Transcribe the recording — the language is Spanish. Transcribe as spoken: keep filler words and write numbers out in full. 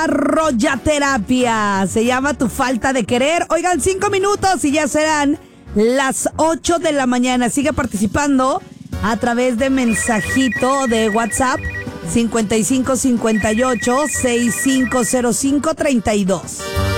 Arroyaterapia. Se llama Tu Falta de Querer. Oigan, cinco minutos y ya serán las ocho de la mañana. Sigue participando a través de mensajito de WhatsApp cincuenta y cinco cincuenta y ocho sesenta y cinco cero cinco treinta y dos.